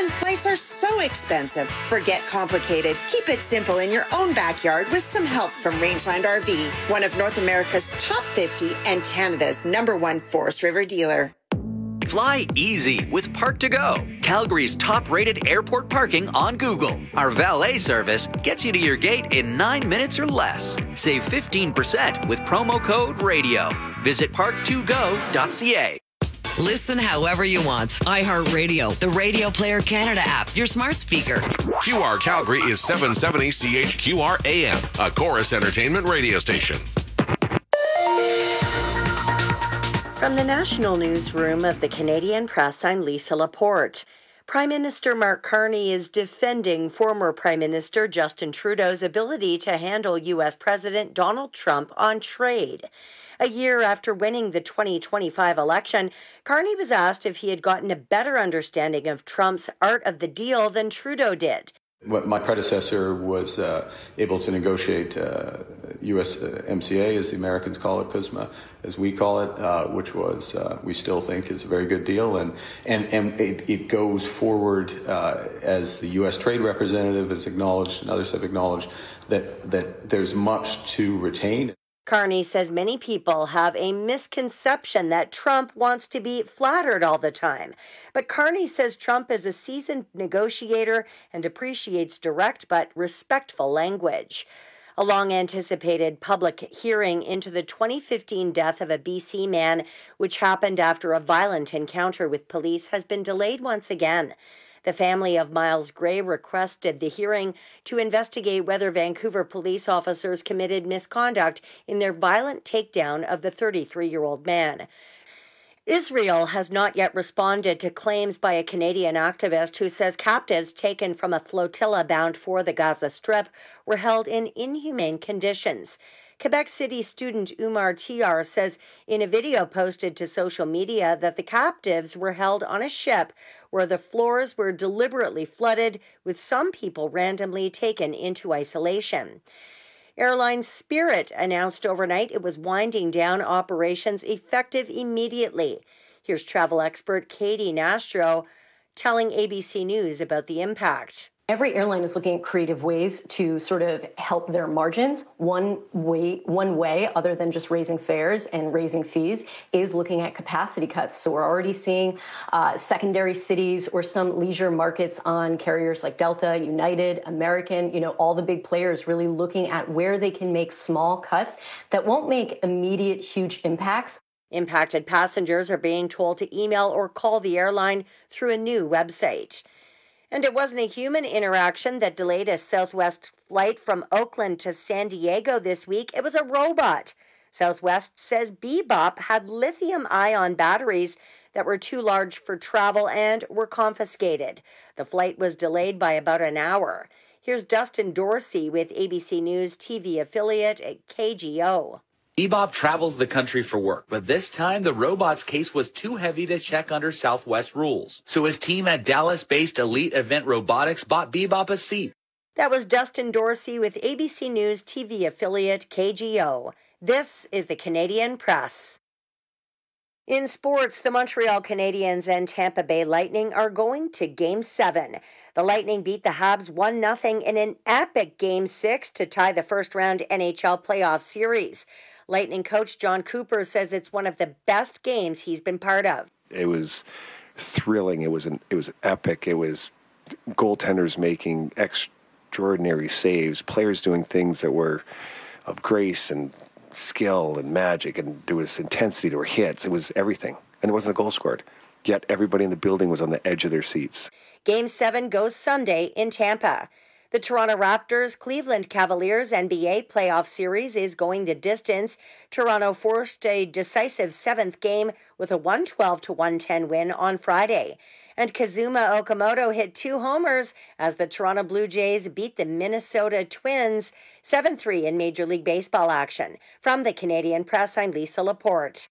and flights are so expensive. Forget complicated. Keep it simple in your own backyard with some help from Rangeland RV, one of North America's top 50 and Canada's #1 Forest River dealer. Fly easy with Park2Go, Calgary's top-rated airport parking on Google. Our valet service gets you to your gate in 9 minutes or less. Save 15% with promo code RADIO. Visit park2go.ca. Listen however you want. iHeartRadio, the Radio Player Canada app, your smart speaker. QR Calgary is 770 CHQR AM, a Chorus Entertainment radio station. From the National Newsroom of the Canadian Press, I'm Lisa Laporte. Prime Minister Mark Carney is defending former Prime Minister Justin Trudeau's ability to handle U.S. President Donald Trump on trade. A year after winning the 2025 election, Carney was asked if he had gotten a better understanding of Trump's art of the deal than Trudeau did. My predecessor was able to negotiate U.S. MCA, as the Americans call it, CUSMA, as we call it, which was, we still think is a very good deal. And it goes forward as the U.S. trade representative has acknowledged and others have acknowledged that there's much to retain. Carney says many people have a misconception that Trump wants to be flattered all the time. But Carney says Trump is a seasoned negotiator and appreciates direct but respectful language. A long-anticipated public hearing into the 2015 death of a BC man, which happened after a violent encounter with police, has been delayed once again. The family of Miles Gray requested the hearing to investigate whether Vancouver police officers committed misconduct in their violent takedown of the 33-year-old man. Israel has not yet responded to claims by a Canadian activist who says captives taken from a flotilla bound for the Gaza Strip were held in inhumane conditions. Quebec City student Umar Tiar says in a video posted to social media that the captives were held on a ship where the floors were deliberately flooded, with some people randomly taken into isolation. Airline Spirit announced overnight it was winding down operations effective immediately. Here's travel expert Katie Nastro telling ABC News about the impact. Every airline is looking at creative ways to sort of help their margins. One way, other than just raising fares and raising fees, is looking at capacity cuts. So we're already seeing secondary cities or some leisure markets on carriers like Delta, United, American, all the big players really looking at where they can make small cuts that won't make immediate huge impacts. Impacted passengers are being told to email or call the airline through a new website. And it wasn't a human interaction that delayed a Southwest flight from Oakland to San Diego this week. It was a robot. Southwest says Bebop had lithium-ion batteries that were too large for travel and were confiscated. The flight was delayed by about an hour. Here's Dustin Dorsey with ABC News TV affiliate at KGO. Bebop travels the country for work, but this time the robot's case was too heavy to check under Southwest rules. So his team at Dallas-based Elite Event Robotics bought Bebop a seat. That was Dustin Dorsey with ABC News TV affiliate KGO. This is the Canadian Press. In sports, the Montreal Canadiens and Tampa Bay Lightning are going to Game 7. The Lightning beat the Habs 1-0 in an epic Game 6 to tie the first-round NHL playoff series. Lightning coach John Cooper says it's one of the best games he's been part of. It was thrilling. It was epic. It was goaltenders making extraordinary saves, players doing things that were of grace and skill and magic, and there was intensity, there were hits. It was everything. And there wasn't a goal scored. Yet everybody in the building was on the edge of their seats. Game 7 goes Sunday in Tampa. The Toronto Raptors Cleveland Cavaliers NBA playoff series is going the distance. Toronto forced a decisive 7th game with a 112-110 win on Friday. And Kazuma Okamoto hit 2 homers as the Toronto Blue Jays beat the Minnesota Twins 7-3 in Major League Baseball action. From the Canadian Press, I'm Lisa Laporte.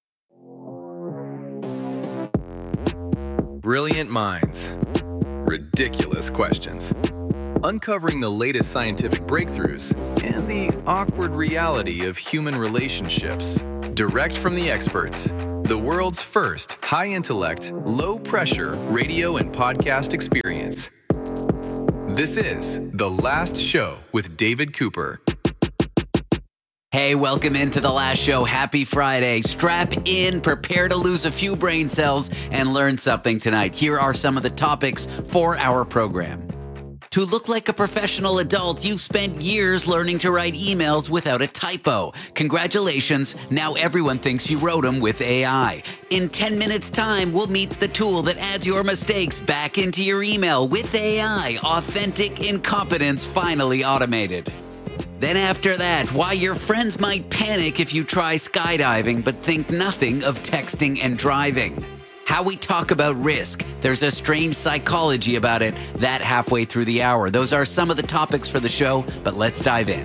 Brilliant minds. Ridiculous questions. Uncovering the latest scientific breakthroughs and the awkward reality of human relationships. Direct from the experts. the world's first high-intellect, low-pressure radio and podcast experience. This is The Last Show with David Cooper. Hey, welcome into The Last Show. Happy Friday. Strap in, prepare to lose a few brain cells, and learn something tonight. Here are some of the topics for our program. To look like a professional adult, you've spent years learning to write emails without a typo. Congratulations, now everyone thinks you wrote them with AI. In 10 minutes' time, we'll meet the tool that adds your mistakes back into your email with AI. Authentic incompetence finally automated. Then after that, why your friends might panic if you try skydiving but think nothing of texting and driving. How we talk about risk. There's a strange psychology about it. That halfway through the hour. Those are some of the topics for the show, but let's dive in.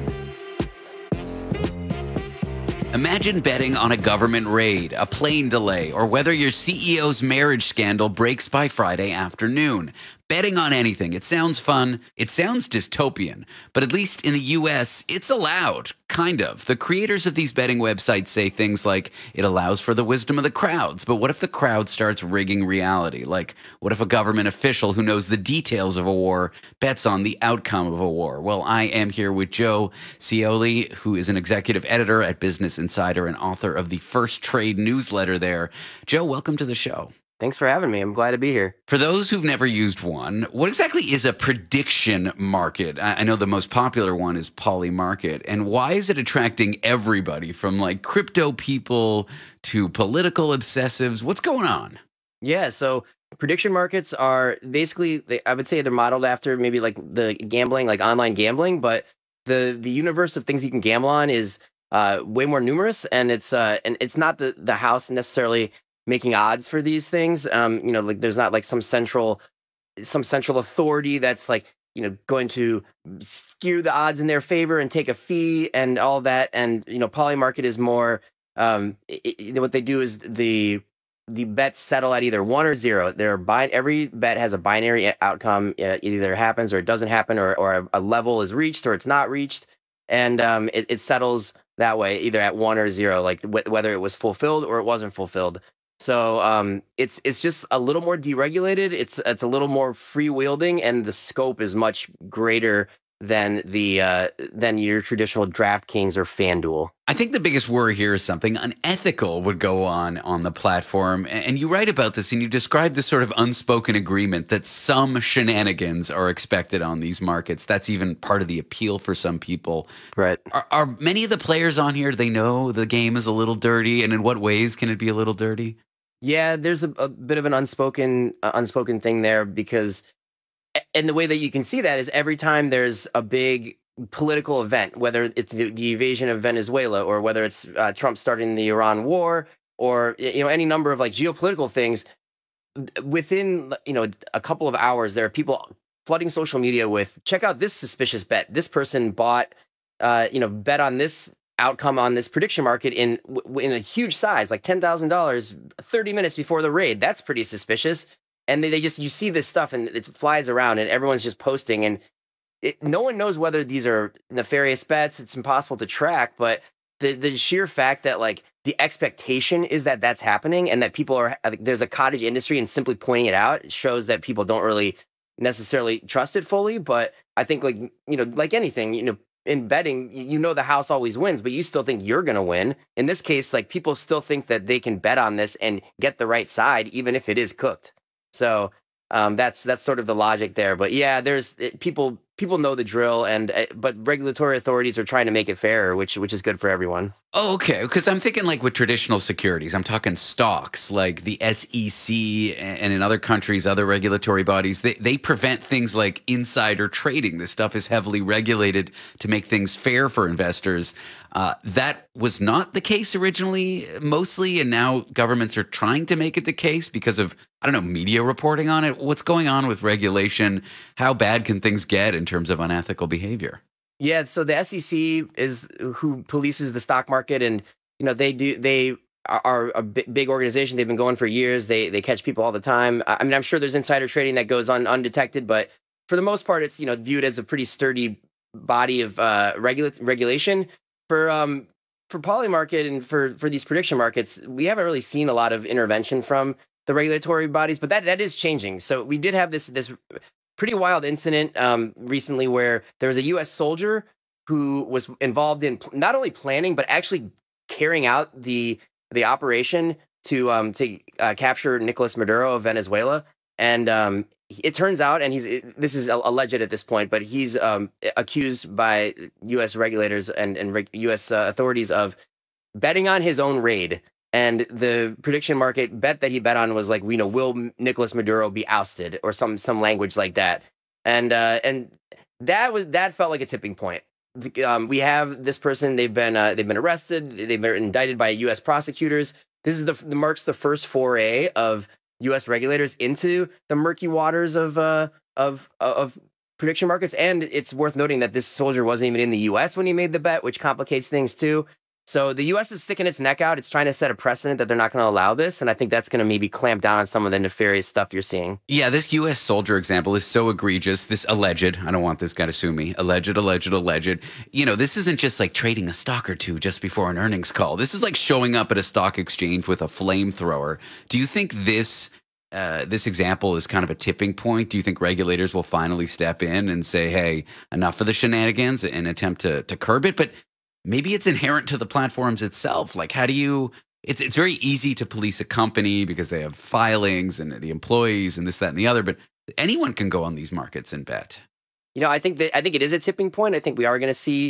Imagine betting on a government raid, a plane delay, or whether your CEO's marriage scandal breaks by Friday afternoon. Betting on anything. It sounds fun. It sounds dystopian. But at least in the US, it's allowed. Kind of. The creators of these betting websites say things like, it allows for the wisdom of the crowds. But what if the crowd starts rigging reality? Like, what if a government official who knows the details of a war bets on the outcome of a war? Well, I am here with Joe Scioli, who is an executive editor at Business Insider and author of the First Trade newsletter there. Joe, welcome to the show. Thanks for having me. I'm glad to be here. For those who've never used one, what exactly is a prediction market? I know the most popular one is Polymarket. And why is it attracting everybody from like crypto people to political obsessives? What's going on? Yeah, so prediction markets are basically, I would say they're modeled after maybe like the gambling, like online gambling, but the universe of things you can gamble on is way more numerous, and it's not the house necessarily making odds for these things. Like there's not like some central authority that's like, going to skew the odds in their favor and take a fee and all that. And, Polymarket is more, what they do is the bets settle at either 1 or 0. Every bet has a binary outcome. It either happens or it doesn't happen, or a level is reached or it's not reached. And it settles that way, either at 1 or 0, like whether it was fulfilled or it wasn't fulfilled. So it's just a little more deregulated. It's a little more free-wielding, and the scope is much greater than than your traditional DraftKings or FanDuel. I think the biggest worry here is something unethical would go on the platform. And you write about this, and you describe this sort of unspoken agreement that some shenanigans are expected on these markets. That's even part of the appeal for some people. Right. Are many of the players on here, they know the game is a little dirty? And in what ways can it be a little dirty? Yeah, there's a bit of an unspoken thing there, because, and the way that you can see that is every time there's a big political event, whether it's the invasion of Venezuela, or whether it's Trump starting the Iran war, or any number of like geopolitical things, within a couple of hours there are people flooding social media with, check out this suspicious bet. This person bought bet on this outcome on this prediction market in a huge size, like $10,000 30 minutes before the raid. That's pretty suspicious. And you see this stuff and it flies around and everyone's just posting, and no one knows whether these are nefarious bets. It's impossible to track, but the sheer fact that like the expectation is that that's happening, and that people there's a cottage industry, and simply pointing it out shows that people don't really necessarily trust it fully. But I think like anything, in betting, the house always wins, but you still think you're going to win. In this case, like people still think that they can bet on this and get the right side, even if it is cooked. So that's sort of the logic there. But yeah, people know the drill, but regulatory authorities are trying to make it fairer, which is good for everyone. Oh, okay. Because I'm thinking like with traditional securities, I'm talking stocks, like the SEC and in other countries, other regulatory bodies, they prevent things like insider trading. This stuff is heavily regulated to make things fair for investors. That was not the case originally, mostly, and now governments are trying to make it the case because of, media reporting on it. What's going on with regulation? How bad can things get in terms of unethical behavior? Yeah, so the SEC is who polices the stock market, and they are a big organization. They've been going for years. They catch people all the time. I mean, I'm sure there's insider trading that goes on undetected, but for the most part, it's viewed as a pretty sturdy body of regulation. For for Polymarket and for these prediction markets, we haven't really seen a lot of intervention from the regulatory bodies, but that is changing. So we did have this pretty wild incident recently where there was a U.S. soldier who was involved in not only planning but actually carrying out the operation to capture Nicolas Maduro of Venezuela. And it turns out, and this is alleged at this point, but he's accused by U.S. regulators and U.S. Authorities of betting on his own raid. And the prediction market bet that he bet on was like, will Nicolas Maduro be ousted, or some language like that. And that felt like a tipping point. We have this person. They've been arrested. They've been indicted by U.S. prosecutors. This is marks the first foray of U.S. regulators into the murky waters of prediction markets. And it's worth noting that this soldier wasn't even in the U.S. when he made the bet, which complicates things too. So the U.S. is sticking its neck out. It's trying to set a precedent that they're not going to allow this. And I think that's going to maybe clamp down on some of the nefarious stuff you're seeing. Yeah, this U.S. soldier example is so egregious. This alleged, I don't want this guy to sue me, alleged. This isn't just like trading a stock or two just before an earnings call. This is like showing up at a stock exchange with a flamethrower. Do you think this example is kind of a tipping point? Do you think regulators will finally step in and say, hey, enough of the shenanigans, and attempt to curb it? But maybe it's inherent to the platforms itself. Like, how do you? It's very easy to police a company because they have filings and the employees and this, that, and the other. But anyone can go on these markets and bet. I think it is a tipping point. I think we are going to see.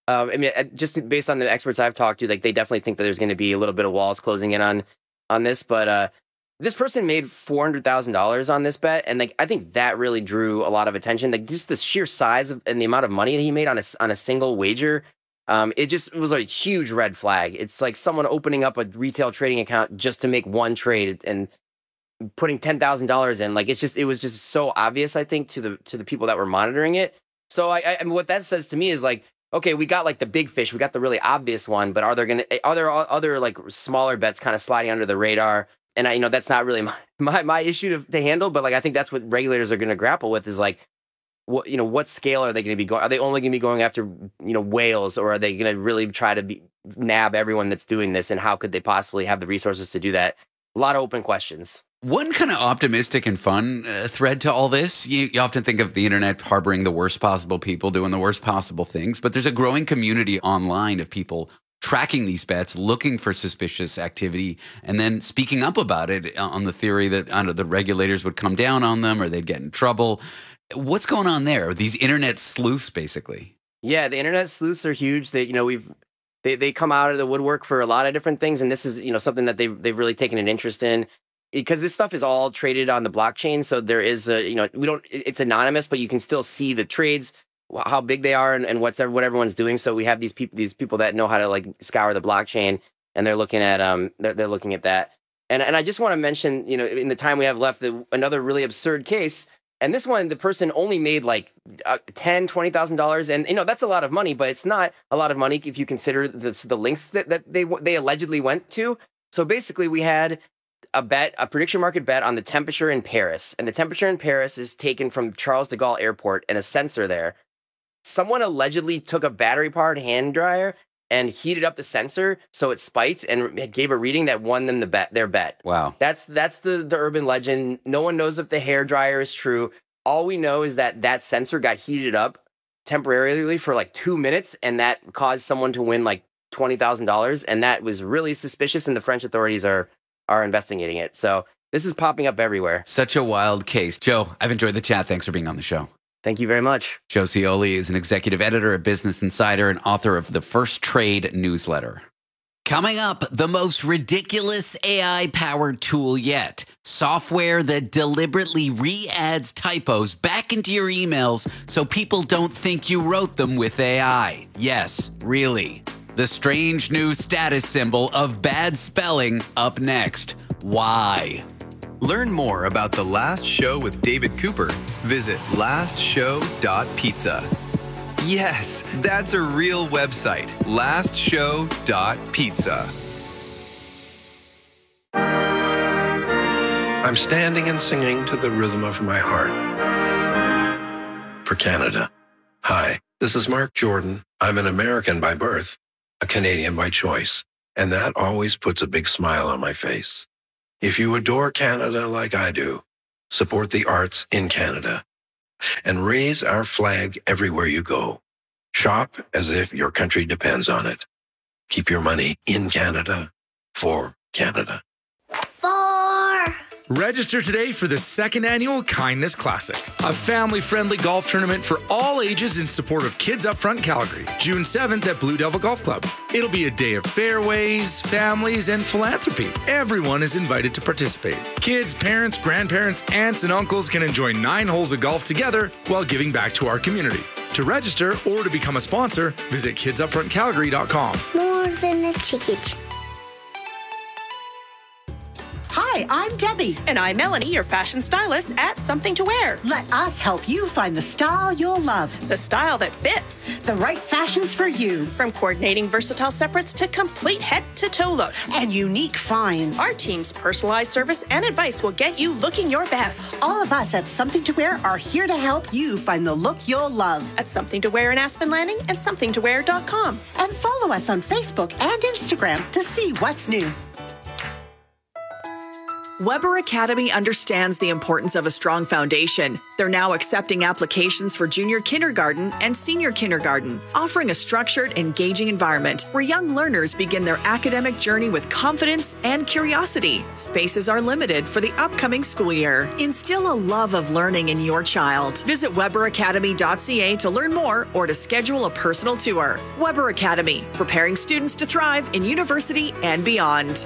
Just based on the experts I've talked to, like, they definitely think that there's going to be a little bit of walls closing in on this. But this person made $400,000 on this bet, and like I think that really drew a lot of attention. Like, just the sheer size and the amount of money that he made on a single wager. It was a huge red flag. It's like someone opening up a retail trading account just to make one trade and putting $10,000 in. Like, it was just so obvious, I think, to the people that were monitoring it. So I mean, what that says to me is like, okay, we got like the big fish, we got the really obvious one, but are there other like smaller bets kind of sliding under the radar? And that's not really my issue to handle, but like I think that's what regulators are going to grapple with is like, what scale are they going to be going? Are they only going to be going after whales, or are they going to really try to nab everyone that's doing this? And how could they possibly have the resources to do that? A lot of open questions. One kind of optimistic and fun thread to all this, you often think of the internet harboring the worst possible people doing the worst possible things, but there's a growing community online of people tracking these bets, looking for suspicious activity, and then speaking up about it on the theory that the regulators would come down on them or they'd get in trouble. What's going on there? These internet sleuths, basically. Yeah, the internet sleuths are huge. They come out of the woodwork for a lot of different things, and this is something that they've really taken an interest in, because this stuff is all traded on the blockchain. So there is it's anonymous, but you can still see the trades, how big they are, and what everyone's doing. So we have these people that know how to like scour the blockchain, and they're looking at they're looking at that. And I just want to mention, in the time we have left, another really absurd case. And this one, the person only made like $10,000, $20,000, and that's a lot of money, but it's not a lot of money if you consider the lengths that they allegedly went to. So basically, we had a prediction market bet on the temperature in Paris, and the temperature in Paris is taken from Charles de Gaulle Airport and a sensor there. Someone allegedly took a battery-powered hand dryer and heated up the sensor so it spiked and gave a reading that won them their bet. Wow. That's the urban legend. No one knows if the hair dryer is true. All we know is that sensor got heated up temporarily for like 2 minutes, and that caused someone to win like $20,000, and that was really suspicious, and the French authorities are investigating it. So this is popping up everywhere. Such a wild case. Joe, I've enjoyed the chat. Thanks for being on the show. Thank you very much. Joe Scioli is an executive editor at Business Insider and author of the First Trade newsletter. Coming up, the most ridiculous AI-powered tool yet. Software that deliberately re-adds typos back into your emails so people don't think you wrote them with AI. Yes, really. The strange new status symbol of bad spelling up next. Why? Learn more about The Last Show with David Cooper. Visit lastshow.pizza. Yes, that's a real website. lastshow.pizza. I'm standing and singing to the rhythm of my heart. For Canada. Hi, this is Mark Jordan. I'm an American by birth, a Canadian by choice, and that always puts a big smile on my face. If you adore Canada like I do, support the arts in Canada and raise our flag everywhere you go. Shop as if your country depends on it. Keep your money in Canada for Canada. Register today for the second annual Kindness Classic, a family-friendly golf tournament for all ages in support of Kids Up Front Calgary, June 7th at Blue Devil Golf Club. It'll be a day of fairways, families, and philanthropy. Everyone is invited to participate. Kids, parents, grandparents, aunts, and uncles can enjoy 9 holes of golf together while giving back to our community. To register or to become a sponsor, visit kidsupfrontcalgary.com. More than a ticket. Hi, I'm Debbie. And I'm Melanie, your fashion stylist at Something to Wear. Let us help you find the style you'll love. The style that fits. The right fashions for you. From coordinating versatile separates to complete head-to-toe looks. And unique finds. Our team's personalized service and advice will get you looking your best. All of us at Something to Wear are here to help you find the look you'll love. At Something to Wear in Aspen Landing and somethingtowear.com. And follow us on Facebook and Instagram to see what's new. Weber Academy understands the importance of a strong foundation. They're now accepting applications for junior kindergarten and senior kindergarten, offering a structured, engaging environment where young learners begin their academic journey with confidence and curiosity. Spaces are limited for the upcoming school year. Instill a love of learning in your child. Visit weberacademy.ca to learn more or to schedule a personal tour. Weber Academy, preparing students to thrive in university and beyond.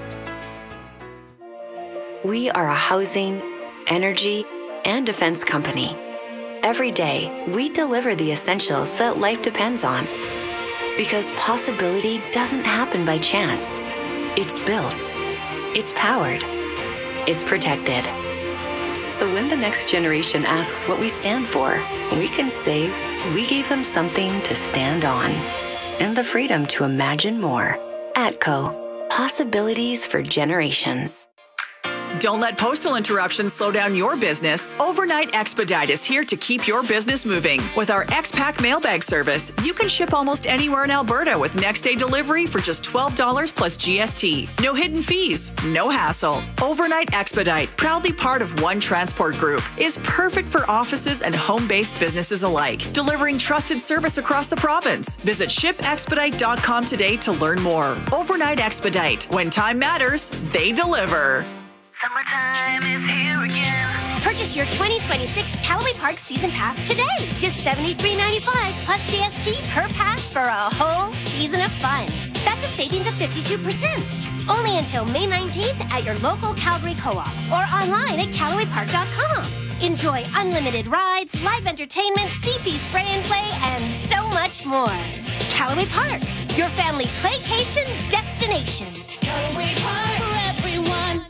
We are a housing, energy, and defense company. Every day, we deliver the essentials that life depends on. Because possibility doesn't happen by chance. It's built. It's powered. It's protected. So when the next generation asks what we stand for, we can say we gave them something to stand on. And the freedom to imagine more. ATCO. Possibilities for generations. Don't let postal interruptions slow down your business. Overnight Expedite is here to keep your business moving. With our X-Pack mailbag service, you can ship almost anywhere in Alberta with next-day delivery for just $12 plus GST. No hidden fees, no hassle. Overnight Expedite, proudly part of One Transport Group, is perfect for offices and home-based businesses alike, delivering trusted service across the province. Visit shipexpedite.com today to learn more. Overnight Expedite. When time matters, they deliver. Summertime is here again. Purchase your 2026 Callaway Park Season Pass today. Just $73.95 plus GST per pass for a whole season of fun. That's a savings of 52%. Only until May 19th at your local Calgary Co-op or online at CallawayPark.com. Enjoy unlimited rides, live entertainment, CP spray and play, and so much more. Callaway Park, your family playcation destination. Callaway Park for everyone.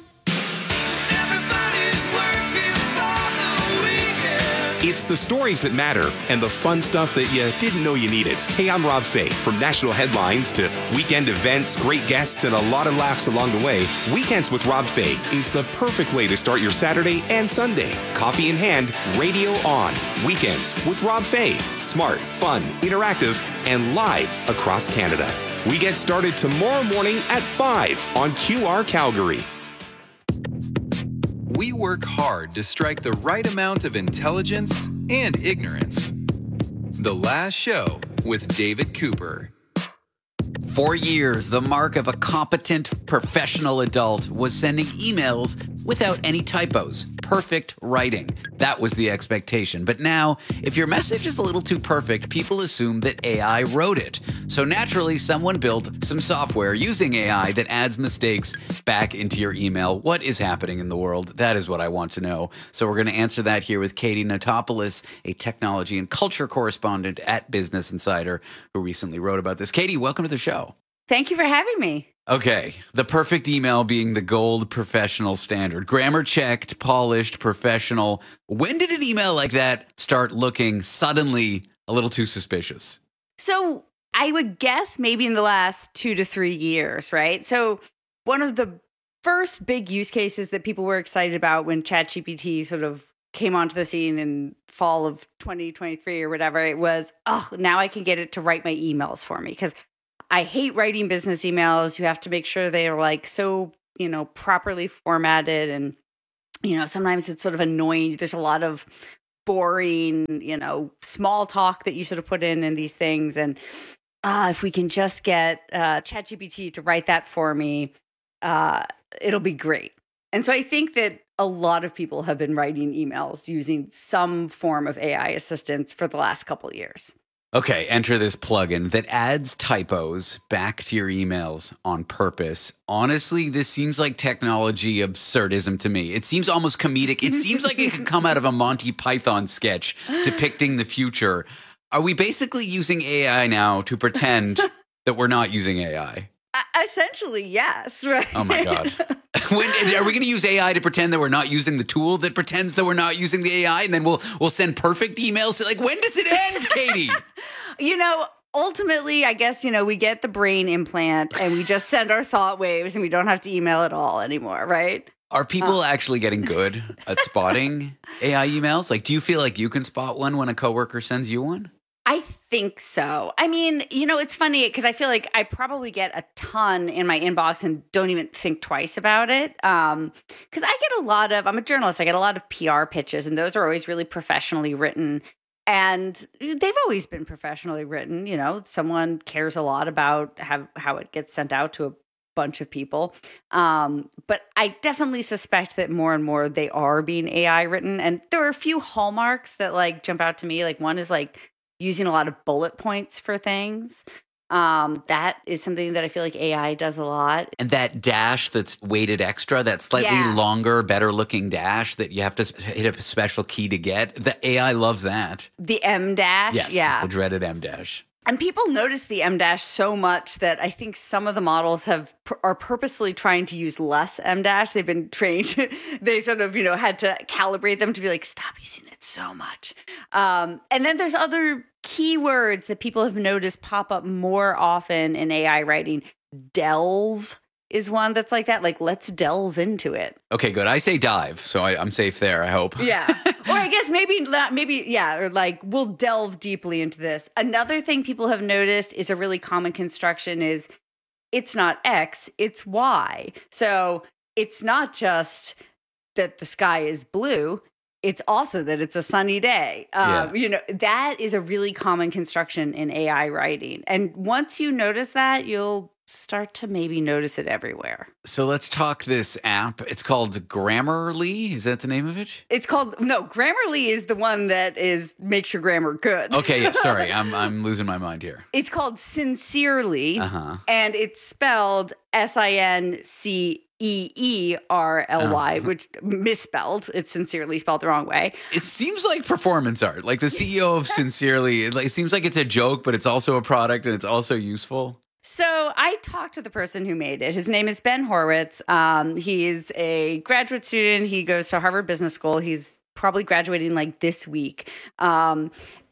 It's the stories that matter and the fun stuff that you didn't know you needed. Hey, I'm Rob Fay. From national headlines to weekend events, great guests, and a lot of laughs along the way, Weekends with Rob Fay is the perfect way to start your Saturday and Sunday. Coffee in hand, radio on. Weekends with Rob Fay. Smart, fun, interactive, and live across Canada. We get started tomorrow morning at 5 on QR Calgary. We work hard to strike the right amount of intelligence and ignorance. The Last Show with David Cooper. For years, the mark of a competent professional adult was sending emails without any typos. Perfect writing. That was the expectation. But now, if your message is a little too perfect, people assume that AI wrote it. So naturally, someone built some software using AI that adds mistakes back into your email. What is happening in the world? That is what I want to know. So we're going to answer that here with Katie Notopoulos, a technology and culture correspondent at Business Insider, who recently wrote about this. Katie, welcome to the show. Thank you for having me. Okay, the perfect email being the gold professional standard. Grammar checked, polished, professional. When did an email like that start looking suddenly a little too suspicious? So I would guess maybe in the last 2 to 3 years, right? So one of the first big use cases that people were excited about when ChatGPT sort of came onto the scene in fall of 2023 or whatever, it was, oh, now I can get it to write my emails for me. Because I hate writing business emails. You have to make sure they are like so, properly formatted. And, sometimes it's sort of annoying. There's a lot of boring, small talk that you sort of put in these things. And if we can just get ChatGPT to write that for me, it'll be great. And so I think that a lot of people have been writing emails using some form of AI assistance for the last couple of years. Okay, enter this plugin that adds typos back to your emails on purpose. Honestly, this seems like technology absurdism to me. It seems almost comedic. It seems like it could come out of a Monty Python sketch depicting the future. Are we basically using AI now to pretend that we're not using AI? Essentially, yes. Right? Oh my God. Are we going to use AI to pretend that we're not using the tool that pretends that we're not using the AI, and then we'll send perfect emails? Like, when does it end, Katie? Ultimately, I guess, we get the brain implant and we just send our thought waves and we don't have to email at all anymore, right? Are people actually getting good at spotting AI emails? Like, do you feel like you can spot one when a coworker sends you one? I think so. I mean, it's funny because I feel like I probably get a ton in my inbox and don't even think twice about it. Because I'm a journalist, I get a lot of PR pitches, and those are always really professionally written. And they've always been professionally written. Someone cares a lot about how it gets sent out to a bunch of people. But I definitely suspect that more and more they are being AI written. And there are a few hallmarks that jump out to me. One is using a lot of bullet points for things. That is something that I feel like AI does a lot. And that dash that's weighted extra, that slightly longer, better looking dash that you have to hit a special key to get. The AI loves that. The M dash. Yes, yeah. The dreaded M dash. And people notice the M dash so much that I think some of the models are purposely trying to use less M dash. They've been trained. They sort of, had to calibrate them to be like, stop using it so much. And then there's other keywords that people have noticed pop up more often in AI writing. Delve is one that's like that. Let's delve into it. Okay, good. I say dive, so I'm safe there, I hope. Yeah. Or I guess or we'll delve deeply into this. Another thing people have noticed is a really common construction is it's not X, it's Y. So it's not just that the sky is blue, it's also that it's a sunny day. That is a really common construction in AI writing. And once you notice that, you'll start to maybe notice it everywhere. So let's talk this app. It's called Grammarly. Is that the name of it? Grammarly is the one that makes your grammar good. Okay, yeah, sorry. I'm losing my mind here. It's called Sincerely, and it's spelled Sinceerly, which misspelled. It's sincerely spelled the wrong way. It seems like performance art. Like the CEO of Sincerely, it seems like it's a joke, but it's also a product and it's also useful. So I talked to the person who made it. His name is Ben Horowitz. He's a graduate student. He goes to Harvard Business School. He's probably graduating this week. And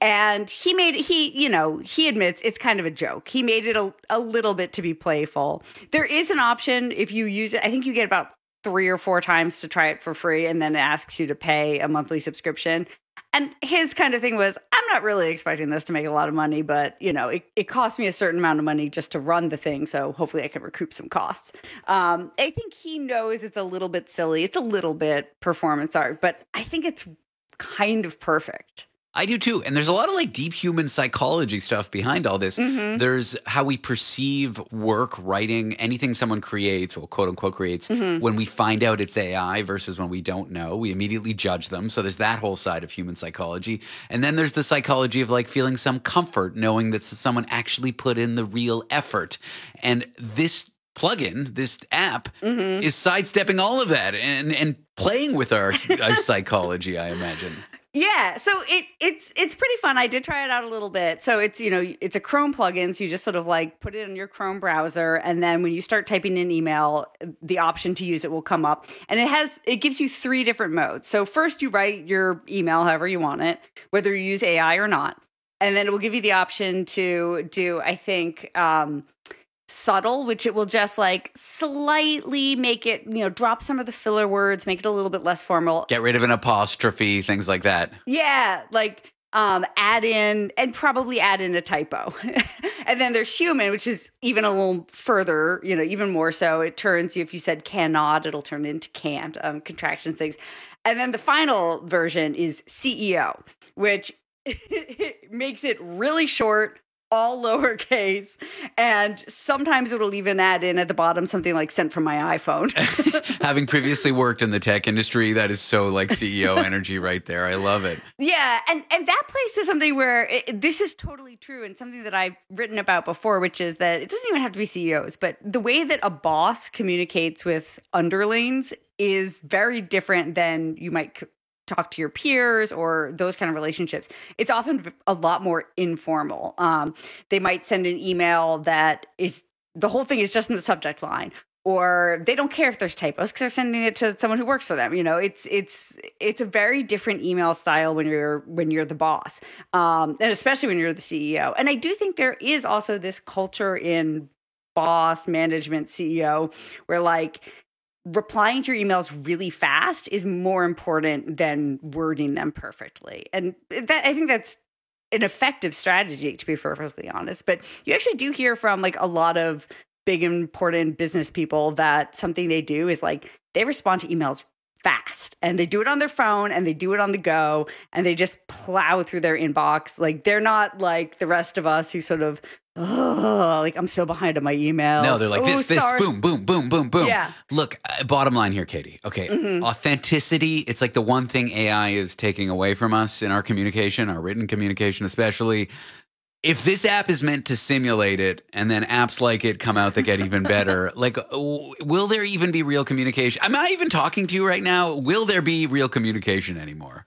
he admits it's kind of a joke. He made it a little bit to be playful. There is an option if you use it. I think you get about 3 or 4 times to try it for free, and then it asks you to pay a monthly subscription. And his kind of thing was, I'm not really expecting this to make a lot of money, but, it cost me a certain amount of money just to run the thing. So hopefully I can recoup some costs. I think he knows it's a little bit silly. It's a little bit performance art, but I think it's kind of perfect. I do too. And there's a lot of deep human psychology stuff behind all this. Mm-hmm. There's how we perceive work, writing, anything someone creates or quote unquote creates when we find out it's AI versus when we don't know. We immediately judge them. So there's that whole side of human psychology. And then there's the psychology of feeling some comfort knowing that someone actually put in the real effort. And this plugin, this app, is sidestepping all of that and playing with our psychology, I imagine. Yeah, so it's pretty fun. I did try it out a little bit. So it's it's a Chrome plugin, so you just sort of put it in your Chrome browser, and then when you start typing in email, the option to use it will come up, and it gives you 3 different modes. So first you write your email however you want it, whether you use AI or not, and then it will give you the option to do, I think, subtle, which it will just slightly make it, drop some of the filler words, make it a little bit less formal. Get rid of an apostrophe, things like that. Yeah, add in and probably add in a typo. And then there's human, which is even a little further, even more so. It turns you, if you said cannot, it'll turn into can't, contractions, things. And then the final version is CEO, which makes it really short, all lowercase, and sometimes it'll even add in at the bottom something like sent from my iPhone. Having previously worked in the tech industry, that is so like CEO energy right there. I love it. Yeah, and that plays to something where this is totally true, and something that I've written about before, which is that it doesn't even have to be CEOs, but the way that a boss communicates with underlings is very different than you might talk to your peers or those kind of relationships. It's often a lot more informal. They might send an email that is, the whole thing is just in the subject line, or they don't care if there's typos because they're sending it to someone who works for them. It's a very different email style when you're the boss, and especially when you're the CEO. And I do think there is also this culture in boss management, CEO, where like replying to your emails really fast is more important than wording them perfectly. And I think that's an effective strategy, to be perfectly honest. But you actually do hear from like a lot of big, important business people that something they do is like they respond to emails fast, and they do it on their phone, and they do it on the go, and they just plow through their inbox. Like they're not like the rest of us who sort of, like I'm so behind on my emails. No, they're like this, boom, boom, boom, boom, boom. Yeah. Look, bottom line here, Katie. Okay, authenticity, it's like the one thing AI is taking away from us in our communication, our written communication especially. If this app is meant to simulate it and then apps like it come out that get even better, like, will there even be real communication? I'm not even talking to you right now. Will there be real communication anymore?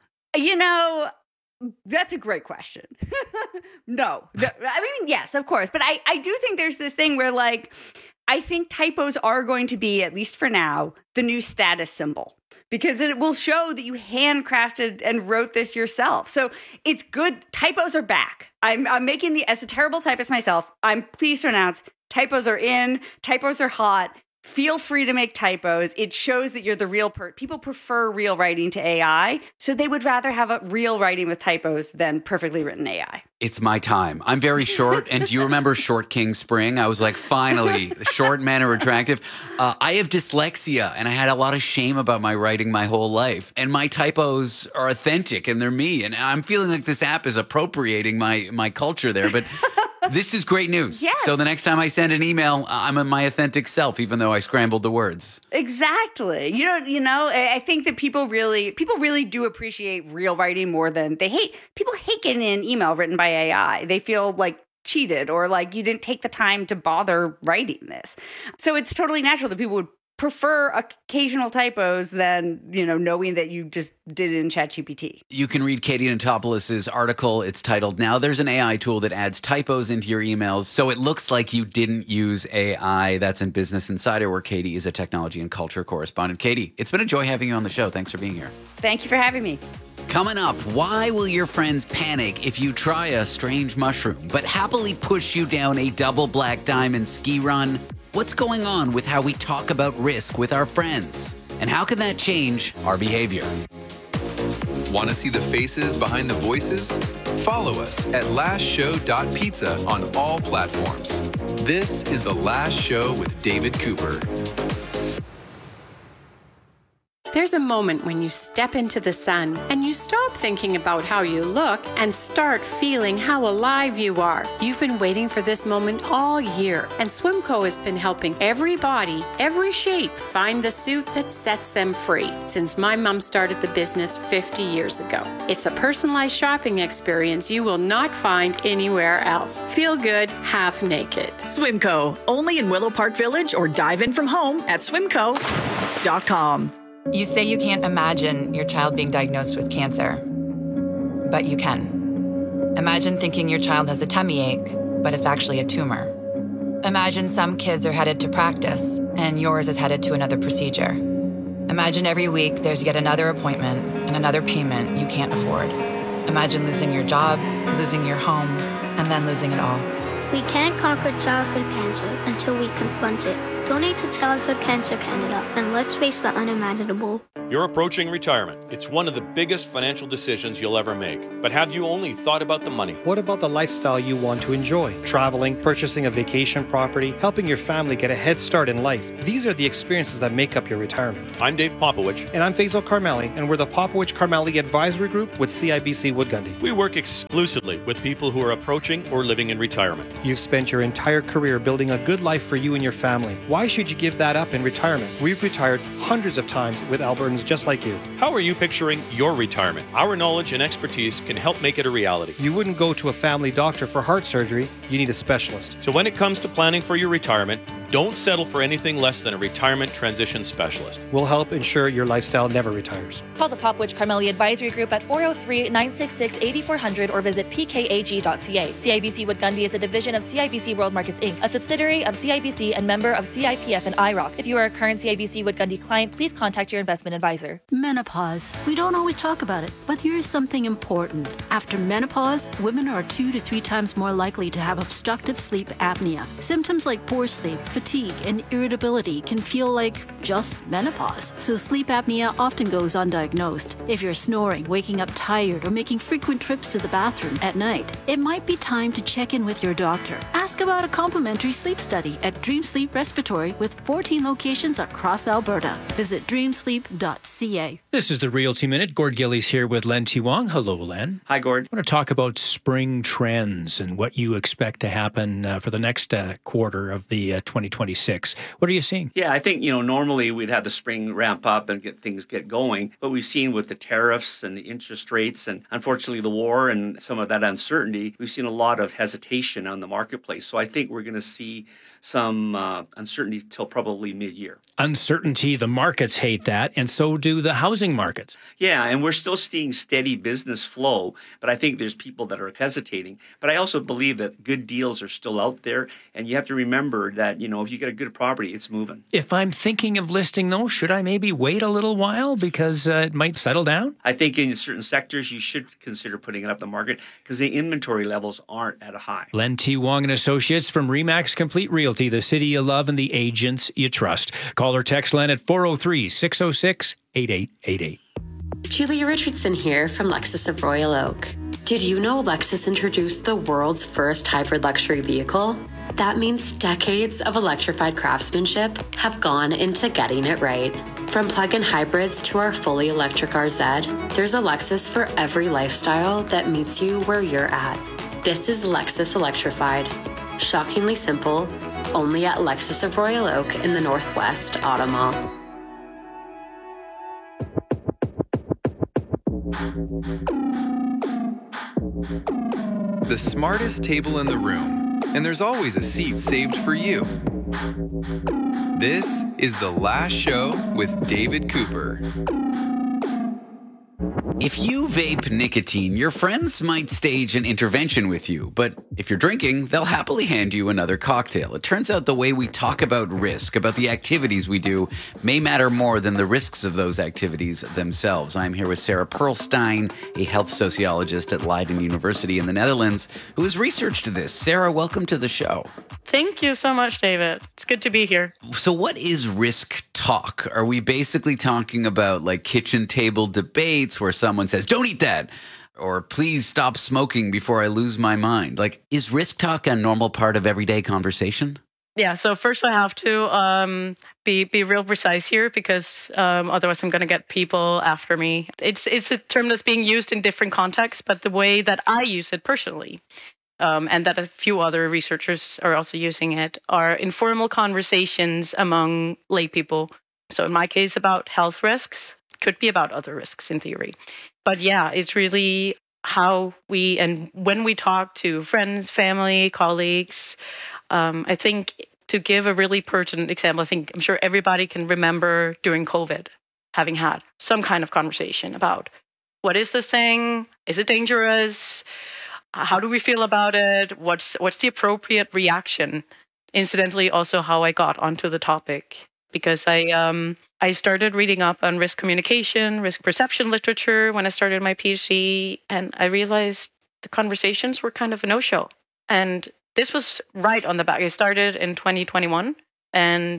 That's a great question. No. I mean, yes, of course. But I do think there's this thing where, like, I think typos are going to be, at least for now, the new status symbol, because it will show that you handcrafted and wrote this yourself. So it's good. Typos are back. I'm making as a terrible typist myself, I'm pleased to announce typos are in. Typos are hot. Feel free to make typos. It shows that you're the real people prefer real writing to AI, so they would rather have a real writing with typos than perfectly written AI. It's my time. I'm very short. And do you remember Short King Spring? I was like, finally, short men are attractive. I have dyslexia, and I had a lot of shame about my writing my whole life. And my typos are authentic, and they're me. And I'm feeling like this app is appropriating my culture there. But this is great news. Yes. So the next time I send an email, I'm in my authentic self, even though I scrambled the words. Exactly. I think that people really do appreciate real writing more than people hate getting an email written by AI. They feel like cheated, or like you didn't take the time to bother writing this. So it's totally natural that people would prefer occasional typos than, knowing that you just did it in ChatGPT. You can read Katie Notopoulos' article. It's titled, "Now There's an AI Tool That Adds Typos into Your Emails, So It Looks Like You Didn't Use AI." That's in Business Insider, where Katie is a technology and culture correspondent. Katie, it's been a joy having you on the show. Thanks for being here. Thank you for having me. Coming up, why will your friends panic if you try a strange mushroom, but happily push you down a double black diamond ski run? What's going on with how we talk about risk with our friends? And how can that change our behavior? Want to see the faces behind the voices? Follow us at lastshow.pizza on all platforms. This is The Last Show with David Cooper. There's a moment when you step into the sun and you stop thinking about how you look and start feeling how alive you are. You've been waiting for this moment all year, and Swimco has been helping every body, every shape find the suit that sets them free since my mom started the business 50 years ago. It's a personalized shopping experience you will not find anywhere else. Feel good, half naked. Swimco, only in Willow Park Village, or dive in from home at swimco.com. You say you can't imagine your child being diagnosed with cancer, but you can. Imagine thinking your child has a tummy ache, but it's actually a tumor. Imagine some kids are headed to practice, and yours is headed to another procedure. Imagine every week there's yet another appointment and another payment you can't afford. Imagine losing your job, losing your home, and then losing it all. We can't conquer childhood cancer until we confront it. Donate to Childhood Cancer Canada, and let's face the unimaginable. You're approaching retirement. It's one of the biggest financial decisions you'll ever make. But have you only thought about the money? What about the lifestyle you want to enjoy? Traveling, purchasing a vacation property, helping your family get a head start in life. These are the experiences that make up your retirement. I'm Dave Popowich. And I'm Faisal Karmali, and we're the Popowich-Karmali Advisory Group with CIBC Wood Gundy. We work exclusively with people who are approaching or living in retirement. You've spent your entire career building a good life for you and your family. Why should you give that up in retirement? We've retired hundreds of times with Albertans just like you. How are you picturing your retirement? Our knowledge and expertise can help make it a reality. You wouldn't go to a family doctor for heart surgery. You need a specialist. So when it comes to planning for your retirement, don't settle for anything less than a retirement transition specialist. We'll help ensure your lifestyle never retires. Call the Popowich-Karmali Advisory Group at 403-966-8400 or visit pkag.ca. CIBC Wood Gundy is a division of CIBC World Markets Inc., a subsidiary of CIBC and member of CIPF and IROC. If you are a current CIBC Wood Gundy client, please contact your investment advisor. Menopause. We don't always talk about it, but here's something important. After menopause, women are 2 to 3 times more likely to have obstructive sleep apnea. Symptoms like poor sleep, fatigue, and irritability can feel like just menopause. So sleep apnea often goes undiagnosed. If you're snoring, waking up tired, or making frequent trips to the bathroom at night, it might be time to check in with your doctor. Ask about a complimentary sleep study at Dream Sleep Respiratory with 14 locations across Alberta. Visit dreamsleep.ca. This is the Realty Minute. Gord Gillies here with Len T. Wong. Hello, Len. Hi, Gord. I want to talk about spring trends and what you expect to happen for the next quarter of the 2026. What are you seeing? Yeah, I think, normally we'd have the spring ramp up and get going. But we've seen with the tariffs and the interest rates and unfortunately the war and some of that uncertainty, we've seen a lot of hesitation on the marketplace. So I think we're going to see some uncertainty till probably mid-year. Uncertainty, the markets hate that, and so do the housing markets. Yeah, and we're still seeing steady business flow, but I think there's people that are hesitating. But I also believe that good deals are still out there, and you have to remember that, if you get a good property, it's moving. If I'm thinking of listing those, should I maybe wait a little while because it might settle down? I think in certain sectors, you should consider putting it up the market because the inventory levels aren't at a high. Len T. Wong and Associates from RE/MAX Complete Realty, the city you love and the agents you trust. Call or text Len at 403-606-8888. Julia Richardson here from Lexus of Royal Oak. Did you know Lexus introduced the world's first hybrid luxury vehicle? That means decades of electrified craftsmanship have gone into getting it right. From plug-in hybrids to our fully electric RZ, there's a Lexus for every lifestyle that meets you where you're at. This is Lexus Electrified. Shockingly simple, only at Lexus of Royal Oak in the Northwest Auto Mall. The smartest table in the room, and there's always a seat saved for you. This is The Last Show with David Cooper. If you vape nicotine, your friends might stage an intervention with you, but if you're drinking, they'll happily hand you another cocktail. It turns out the way we talk about risk, about the activities we do, may matter more than the risks of those activities themselves. I'm here with Sarah Pearlstein, a health sociologist at Leiden University in the Netherlands, who has researched this. Sarah, welcome to the show. Thank you so much, David. It's good to be here. So what is risk talk? Are we basically talking about like kitchen table debates where someone says, don't eat that, or please stop smoking before I lose my mind? Like, is risk talk a normal part of everyday conversation? Yeah, so first I have to be real precise here because otherwise I'm going to get people after me. It's a term that's being used in different contexts, but the way that I use it personally, and that a few other researchers are also using it, are informal conversations among lay people. So in my case, about health risks, could be about other risks in theory. But yeah, it's really how we, and when we talk to friends, family, colleagues, I think to give a really pertinent example, I'm sure everybody can remember during COVID having had some kind of conversation about what is this thing? Is it dangerous? How do we feel about it? What's the appropriate reaction? Incidentally, also how I got onto the topic, because I started reading up on risk communication, risk perception literature when I started my PhD, and I realized the conversations were kind of a no-show. And this was right on the back. I started in 2021, and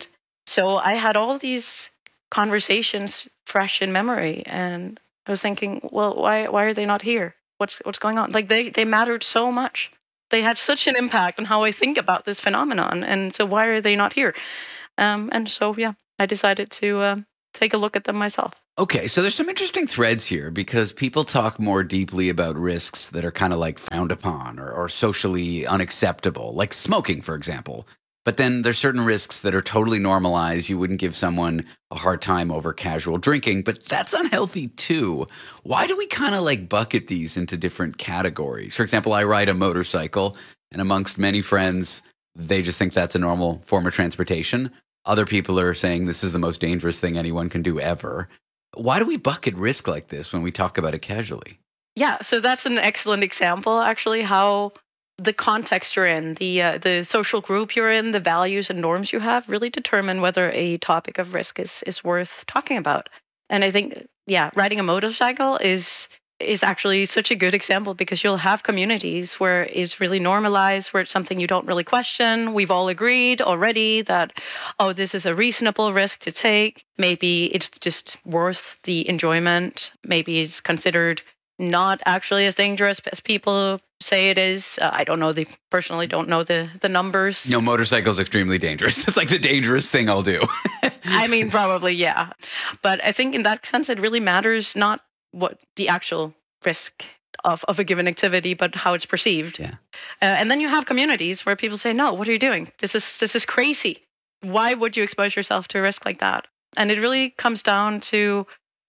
So I had all these conversations fresh in memory, and I was thinking, well, why are they not here? What's going on? Like they mattered so much. They had such an impact on how I think about this phenomenon, and so why are they not here? And so I decided to take a look at them myself. Okay, so there's some interesting threads here because people talk more deeply about risks that are kind of like frowned upon or socially unacceptable, like smoking, for example. But then there's certain risks that are totally normalized. You wouldn't give someone a hard time over casual drinking, but that's unhealthy too. Why do we kind of like bucket these into different categories? For example, I ride a motorcycle, and amongst many friends, they just think that's a normal form of transportation. Other people are saying this is the most dangerous thing anyone can do ever. Why do we bucket risk like this when we talk about it casually? Yeah, so that's an excellent example, actually, how the context you're in, the social group you're in, the values and norms you have really determine whether a topic of risk is worth talking about. And I think, riding a motorcycle is actually such a good example because you'll have communities where it's really normalized, where it's something you don't really question. We've all agreed already that, this is a reasonable risk to take. Maybe it's just worth the enjoyment. Maybe it's considered not actually as dangerous as people say it is. I don't know. They personally don't know the numbers. No, motorcycle's extremely dangerous. It's like the dangerous thing I'll do. I mean, probably, yeah. But I think in that sense, it really matters not what the actual risk of a given activity, but how it's perceived. Yeah. And then you have communities where people say, no, what are you doing? This is crazy. Why would you expose yourself to a risk like that? And it really comes down to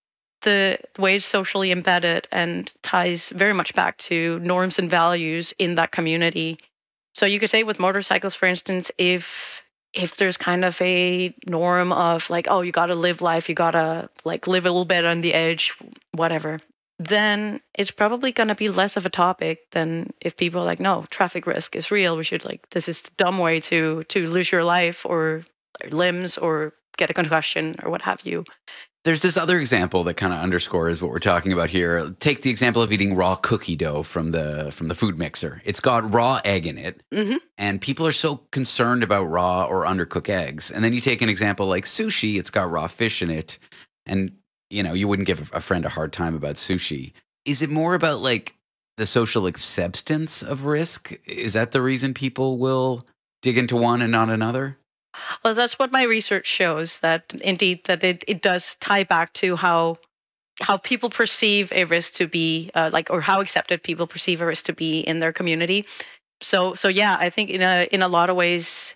the way it's socially embedded and ties very much back to norms and values in that community. So you could say with motorcycles, for instance, if there's kind of a norm of like, you got to live life, you got to like live a little bit on the edge, whatever, then it's probably going to be less of a topic than if people are like, no, traffic risk is real. We should this is a dumb way to lose your life or limbs or get a concussion or what have you. There's this other example that kind of underscores what we're talking about here. Take the example of eating raw cookie dough from the food mixer. It's got raw egg in it, and people are so concerned about raw or undercooked eggs. And then you take an example like sushi. It's got raw fish in it, and you wouldn't give a friend a hard time about sushi. Is it more about like the social acceptance of risk? Is that the reason people will dig into one and not another? Well, that's what my research shows, that indeed that it does tie back to how people perceive a risk to be or how accepted people perceive a risk to be in their community. So yeah, I think in a lot of ways,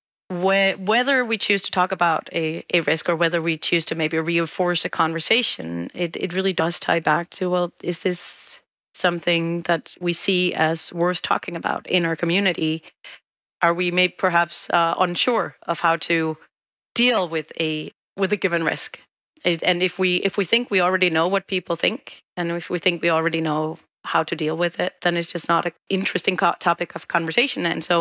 whether we choose to talk about a risk or whether we choose to maybe reinforce a conversation, it really does tie back to, well, is this something that we see as worth talking about in our community? Are we maybe perhaps unsure of how to deal with a given risk? And if we think we already know what people think, and if we think we already know how to deal with it, then it's just not an interesting topic of conversation. And so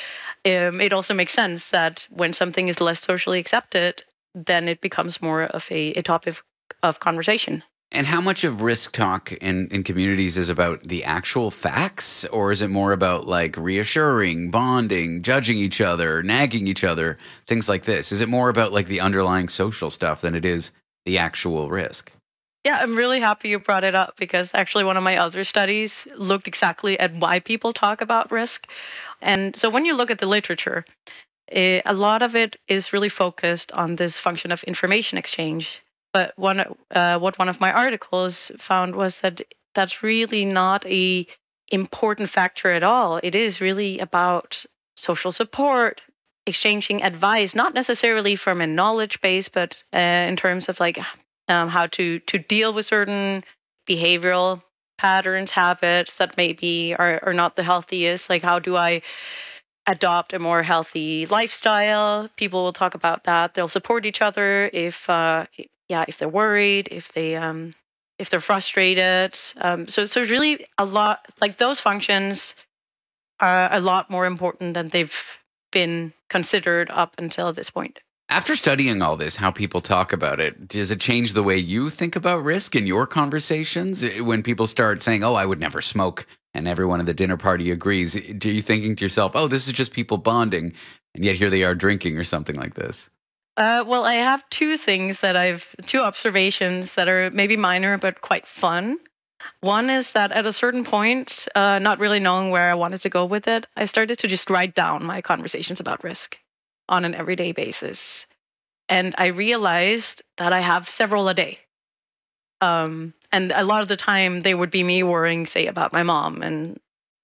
it also makes sense that when something is less socially accepted, then it becomes more of a topic of conversation. And how much of risk talk in communities is about the actual facts, or is it more about like reassuring, bonding, judging each other, nagging each other, things like this? Is it more about like the underlying social stuff than it is the actual risk? Yeah, I'm really happy you brought it up because actually one of my other studies looked exactly at why people talk about risk. And so when you look at the literature, a lot of it is really focused on this function of information exchange. But what one of my articles found was that that's really not a important factor at all. It is really about social support, exchanging advice, not necessarily from a knowledge base, but in terms of like how to deal with certain behavioral patterns, habits that maybe are not the healthiest. Like, how do I adopt a more healthy lifestyle? People will talk about that. They'll support each other if they're worried, if they're frustrated. So really a lot, like those functions are a lot more important than they've been considered up until this point. After studying all this, how people talk about it, does it change the way you think about risk in your conversations? When people start saying, I would never smoke, and everyone at the dinner party agrees, are you thinking to yourself, this is just people bonding, and yet here they are drinking or something like this? Well, I have two observations that are maybe minor but quite fun. One is that at a certain point, not really knowing where I wanted to go with it, I started to just write down my conversations about risk on an everyday basis. And I realized that I have several a day. And a lot of the time, they would be me worrying, say, about my mom. And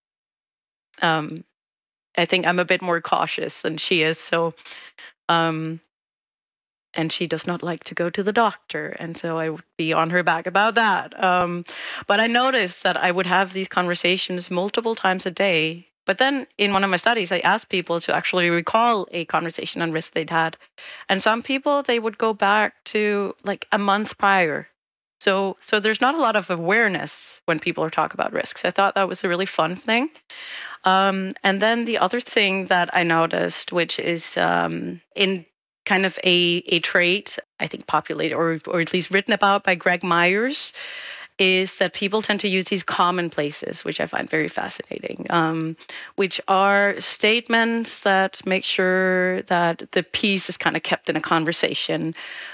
I think I'm a bit more cautious than she is. So, and she does not like to go to the doctor. And so I would be on her back about that. But I noticed that I would have these conversations multiple times a day. But then in one of my studies, I asked people to actually recall a conversation on risk they'd had. And some people, they would go back to like a month prior. So there's not a lot of awareness when people are talking about risks. I thought that was a really fun thing. And then the other thing that I noticed, which is in kind of a trait, I think populated or at least written about by Greg Myers, is that people tend to use these commonplaces, which I find very fascinating, which are statements that make sure that the peace is kind of kept in a conversation.